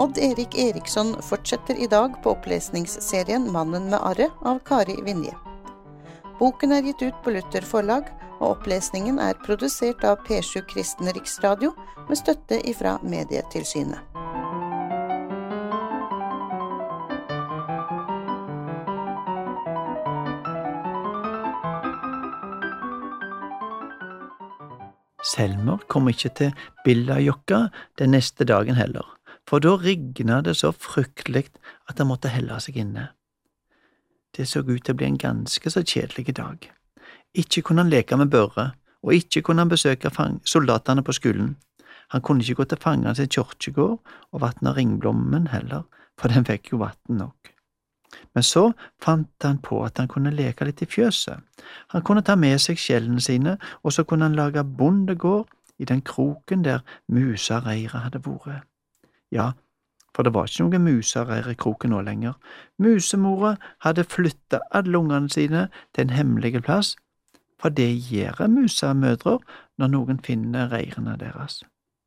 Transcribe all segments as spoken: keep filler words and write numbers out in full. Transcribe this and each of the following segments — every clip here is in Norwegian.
Odd Erik Eriksson fortsetter i dag på opplesningsserien Mannen med arret av Kari Vinje. Boken er gitt ut på Luther forlag, og opplesningen er produsert av P sju Kristen Riksradio med støtte ifra Medietilsynet. Selmer kom ikke til Billajokka den neste dagen heller, for da rignet det så fryktelig at han måtte helle seg inne. Det så ut til å bli en ganske så kjedelig dag. Ikke kunne han leke med Børre, og ikke kunne han besøke soldatene på skolen. Han kunne ikke gå til fangene sin kjørkjegård og vattne ringblommen heller, for den fikk jo vatten nok. Men så fant han på at han kunne leke litt i fjøset. Han kunne ta med seg skjellene sine, og så kunne han lage bondegård i den kroken der musareiret hadde vært. Ja, for det var ikke noen musareir i kroken nå lenger. Musemora hadde flyttet alle ungene sine til en hemmelig plass, for det gjør musamødre når noen finner reirene deres.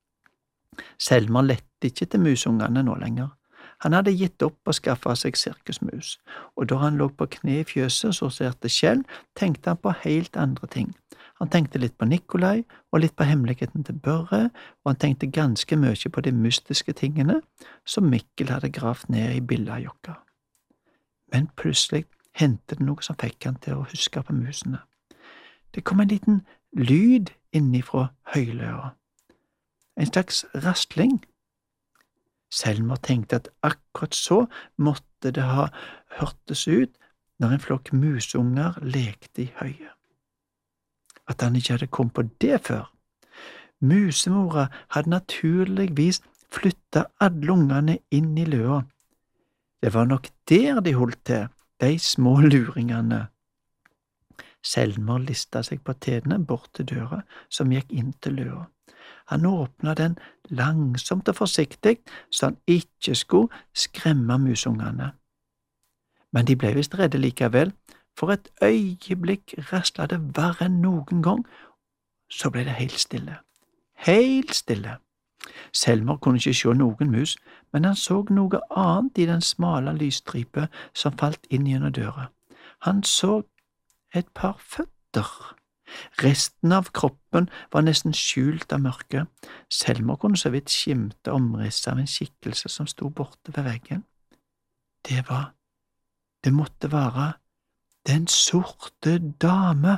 Selmer lette ikke til musungene nå lenger. Han hadde gitt opp å skaffe seg sirkusmus, og da han lå på kne i fjøset og sorterte skjell, tenkte han på helt andre ting. Han tenkte litt på Nikolai, og litt på hemmeligheten til Børre, og han tenkte ganske mye på de mystiske tingene som Mikkel hadde gravd ned i Billajokka. Men plutselig hendte det noe som fikk han til å huske på musene. Det kom en liten lyd innifra høyløa. En slags rastling. Selmer tenkte at akkurat så måtte det ha hørtes ut når en flokk musunger lekte i høyet. At han ikke hadde kommet på det før. Musemora hadde naturligvis flyttet alle ungene inn i løa. Det var nok der de holdt til, de små luringene. Selmer listet seg på tedene bort til døra som gikk inn til løa. Han åpnet den langsomt og forsiktig, så han ikke skulle skremme musungene. Men de ble visst redde likevel. For et øyeblikk raslet det verre enn noen gang, så ble det helt stille. Helt stille. Selmer kunne ikke se noen mus, men han så noe annet i den smale lysstripe som falt inn gjennom døra. Han så et par føtter. Resten av kroppen var nesten skjult av mørket. Selmer kunne så vidt skimte omrisset av en skikkelse som sto borte ved veggen. Det var, det måtte være Den sorte dame.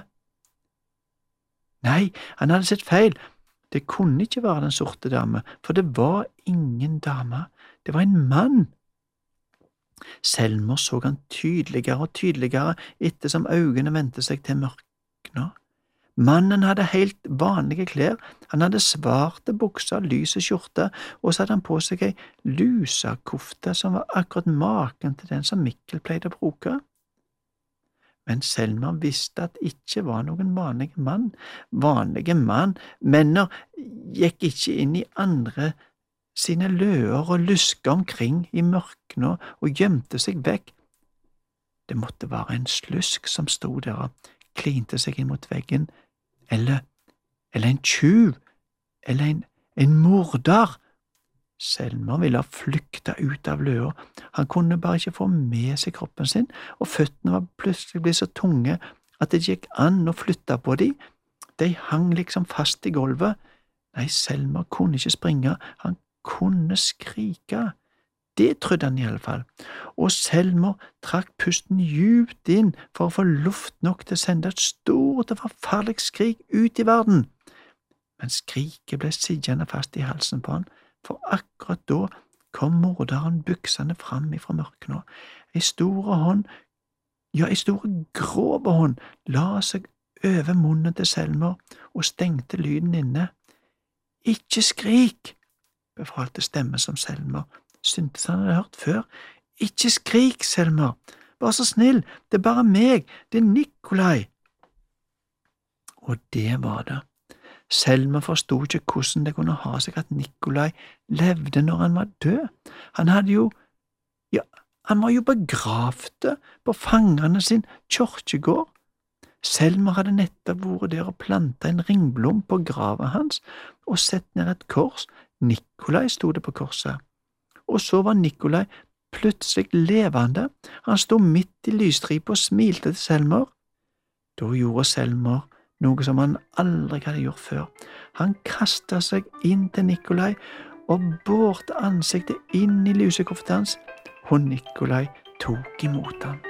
Nei, han hadde sett feil. Det kunne ikke være den sorte dame, for det var ingen dame. Det var en mann. Selmer så han tydeligere og tydeligere etter som øynene vendte seg til mørkna. Mannen hadde helt vanlige klær. Han hadde svarte bukser, lyse skjorte, og så hadde han på seg ei lusakofte som var akkurat maken til den som Mikkel pleide å bruke. Men Selmer visste at det ikke var noen vanlige mann. Vanlige mann, menner, gikk ikke inn i andre sine løer og luska omkring i mørkene og gjemte seg vekk. Det måtte være en slusk som sto der og klinte seg inn mot veggen, eller, eller en tjuv, eller en, en morder. Selmer ville flykte ut av løa. Han kunne bare ikke få med seg kroppen sin, og føttene var plutselig blitt så tunge at det gikk an å flytte på dem. De hang liksom fast i gulvet. Nei, Selmer kunne ikke springe, han kunne skrike. Det trodde han i alle fall, og Selmer trakk pusten djupt inn for å få luft nok til å sende et stort og forferdelig skrik ut i verden. Men skriket ble sittende fast i halsen på han, for akkurat da kom morderen buksende fram ifra mørkene. Ei store hånd, ja, ei store grov hånd, la seg over munnen til Selmer og stengte lyden inne. Ikke skrik, befalte stemmen som Selmer syntes han hadde hørt før. Ikke skrik, Selmer, vær så snill, det er bare meg, det er Nikolai. Og det var det. Selmer forstod ikke hvordan det kunne ha seg at Nikolai levde når han var død. Han hadde jo, ja, han var jo begravd på fangene sin kjørkjegård. Selmer hadde nettopp vært der og plantet en ringblom på graven hans og sett ned et kors. Nikolai stod det på korset, og så var Nikolai plutselig levende. Han sto midt i lysstripa og smilte til Selmer. Da gjorde Selmer noe som han aldri hadde gjort før. Han kastet seg inn til Nikolai og bårte ansiktet inn i lusekoften hans, og Nikolai tok imot han.